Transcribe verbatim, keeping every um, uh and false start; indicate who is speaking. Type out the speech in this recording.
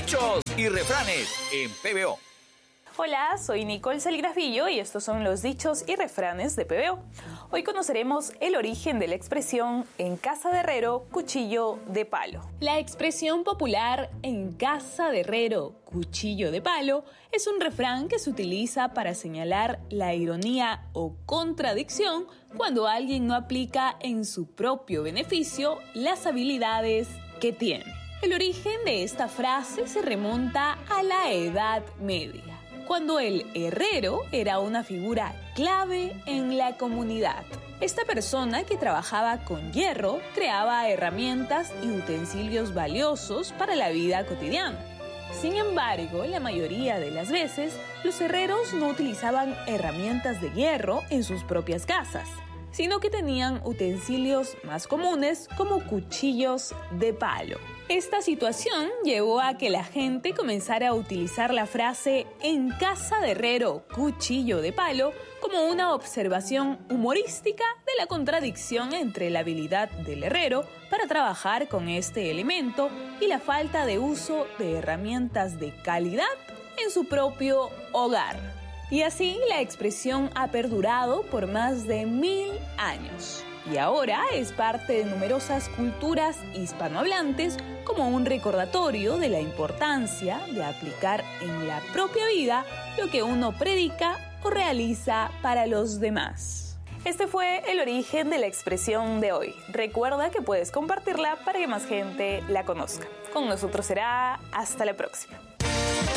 Speaker 1: Dichos y refranes en P B O.
Speaker 2: Hola, soy Nicole Salgrafillo y estos son los dichos y refranes de P B O. Hoy conoceremos el origen de la expresión en casa de herrero, cuchillo de palo. La expresión popular en casa de herrero, cuchillo de palo es un refrán que se utiliza para señalar la ironía o contradicción cuando alguien no aplica en su propio beneficio las habilidades que tiene. El origen de esta frase se remonta a la Edad Media, cuando el herrero era una figura clave en la comunidad. Esta persona que trabajaba con hierro creaba herramientas y utensilios valiosos para la vida cotidiana. Sin embargo, la mayoría de las veces, los herreros no utilizaban herramientas de hierro en sus propias casas, sino que tenían utensilios más comunes como cuchillos de palo. Esta situación llevó a que la gente comenzara a utilizar la frase en casa de herrero, cuchillo de palo como una observación humorística de la contradicción entre la habilidad del herrero para trabajar con este elemento y la falta de uso de herramientas de calidad en su propio hogar. Y así la expresión ha perdurado por más de mil años. Y ahora es parte de numerosas culturas hispanohablantes como un recordatorio de la importancia de aplicar en la propia vida lo que uno predica o realiza para los demás. Este fue el origen de la expresión de hoy. Recuerda que puedes compartirla para que más gente la conozca. Con nosotros será hasta la próxima.